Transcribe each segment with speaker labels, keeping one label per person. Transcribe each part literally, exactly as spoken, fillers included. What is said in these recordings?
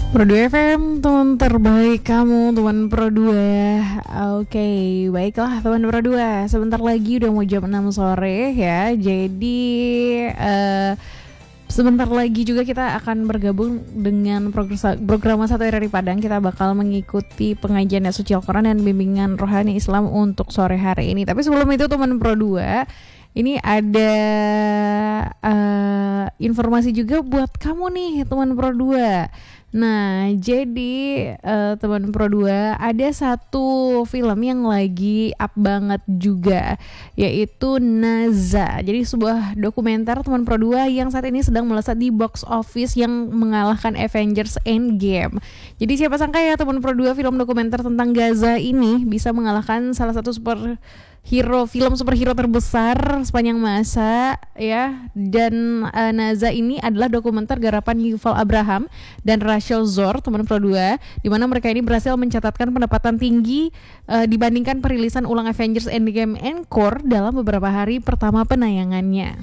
Speaker 1: Pro dua F M, teman terbaik kamu, teman Pro dua. Oke, baiklah teman Pro dua. Sebentar lagi udah mau jam enam sore ya. Jadi uh, sebentar lagi juga kita akan bergabung dengan program Satu R R I Padang. Kita bakal mengikuti pengajian suci Al-Quran dan bimbingan rohani Islam untuk sore hari ini. Tapi sebelum itu teman Pro dua, ini ada uh, informasi juga buat kamu nih teman Pro dua. Nah, jadi uh, teman Pro dua, ada satu film yang lagi up banget juga, yaitu Naza. Jadi sebuah dokumenter teman Pro dua yang saat ini sedang melesat di box office yang mengalahkan Avengers Endgame. Jadi siapa sangka ya teman Pro dua, film dokumenter tentang Gaza ini bisa mengalahkan salah satu super hero, film superhero terbesar sepanjang masa ya. Dan uh, Naza ini adalah dokumenter garapan Yuval Abraham dan Rachel Zor, teman Pro dua, di mana mereka ini berhasil mencatatkan pendapatan tinggi uh, dibandingkan perilisan ulang Avengers Endgame Encore dalam beberapa hari pertama penayangannya.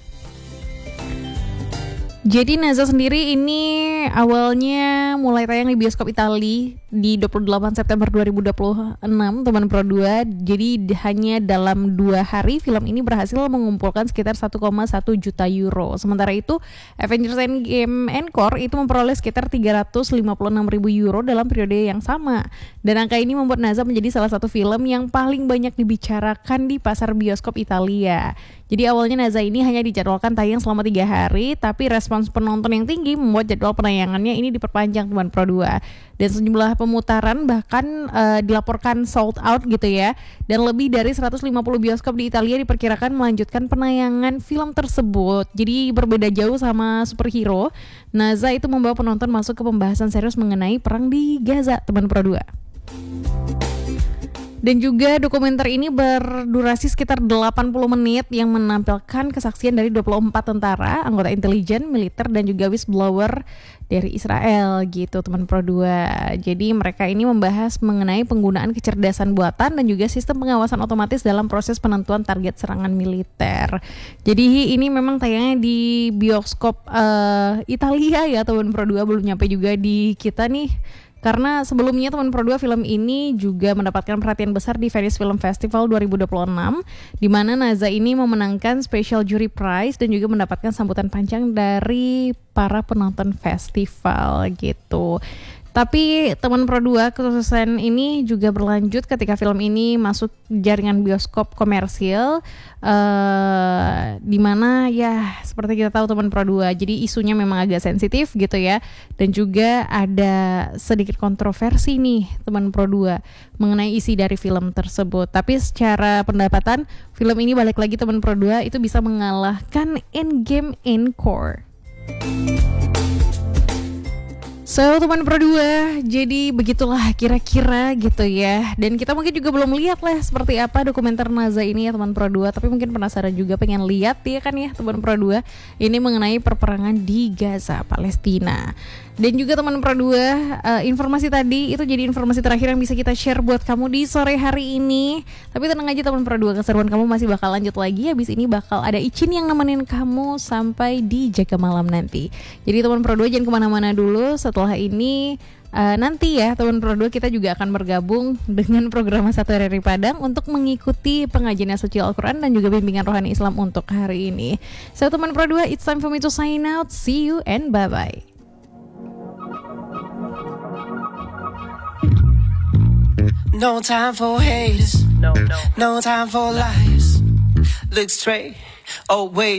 Speaker 1: Jadi Naza sendiri ini awalnya mulai tayang di bioskop Italia di dua puluh delapan September dua ribu dua puluh enam teman Pro dua. Jadi hanya dalam dua hari film ini berhasil mengumpulkan sekitar satu koma satu juta euro. Sementara itu Avengers Endgame Encore itu memperoleh sekitar tiga ratus lima puluh enam ribu euro dalam periode yang sama. Dan angka ini membuat Naza menjadi salah satu film yang paling banyak dibicarakan di pasar bioskop Italia. Jadi awalnya Naza ini hanya dijadwalkan tayang selama tiga hari, tapi respons penonton yang tinggi membuat jadwal penayangannya ini diperpanjang teman Pro dua. Dan sejumlah pemutaran bahkan uh, dilaporkan sold out gitu ya. Dan lebih dari seratus lima puluh bioskop di Italia diperkirakan melanjutkan penayangan film tersebut. Jadi berbeda jauh sama superhero, Naza itu membawa penonton masuk ke pembahasan serius mengenai perang di Gaza teman Pro dua. Dan juga dokumenter ini berdurasi sekitar delapan puluh menit yang menampilkan kesaksian dari dua puluh empat tentara, anggota intelijen, militer, dan juga whistleblower dari Israel gitu teman Pro dua. Jadi mereka ini membahas mengenai penggunaan kecerdasan buatan dan juga sistem pengawasan otomatis dalam proses penentuan target serangan militer. Jadi ini memang tayangnya di bioskop uh, Italia ya teman Pro dua, belum nyampe juga di kita nih. Karena sebelumnya teman Pro dua, film ini juga mendapatkan perhatian besar di Venice Film Festival dua ribu dua puluh enam, di mana Naza ini memenangkan Special Jury Prize dan juga mendapatkan sambutan panjang dari para penonton festival gitu. Tapi teman Pro dua, kesuksesan ini juga berlanjut ketika film ini masuk jaringan bioskop komersil, uh, di mana ya seperti kita tahu teman Pro dua, jadi isunya memang agak sensitif gitu ya, dan juga ada sedikit kontroversi nih teman Pro dua mengenai isi dari film tersebut. Tapi secara pendapatan film ini balik lagi teman Pro dua itu bisa mengalahkan Endgame Encore. So teman Pro dua, jadi begitulah kira-kira gitu ya. Dan kita mungkin juga belum lihat lah seperti apa dokumenter Naza ini ya teman Pro dua, tapi mungkin penasaran juga pengen lihat ya kan ya teman Pro dua, ini mengenai perperangan di Gaza, Palestina. Dan juga teman Pro dua, uh, informasi tadi itu jadi informasi terakhir yang bisa kita share buat kamu di sore hari ini. Tapi tenang aja teman Pro dua, keseruan kamu masih bakal lanjut lagi. Habis ini bakal ada Icin yang nemenin kamu sampai di Jaga Malam nanti. Jadi teman Pro dua jangan kemana-mana dulu. Setelah ini uh, nanti ya teman Pro dua, kita juga akan bergabung dengan program Satu R R I Padang untuk mengikuti pengajian suci Al-Quran dan juga bimbingan rohani Islam untuk hari ini. So teman Pro dua, it's time for me to sign out. See you and bye-bye.
Speaker 2: No time for haters, no, no, no time for liars. Look straight, oh wait.